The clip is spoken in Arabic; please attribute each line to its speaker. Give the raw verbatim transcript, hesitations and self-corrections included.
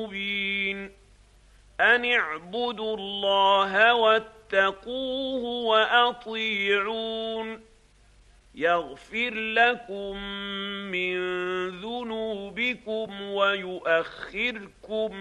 Speaker 1: مبين أن اعبدوا الله واتقوه وأطيعون يغفر لكم من ذنوبكم ويؤخركم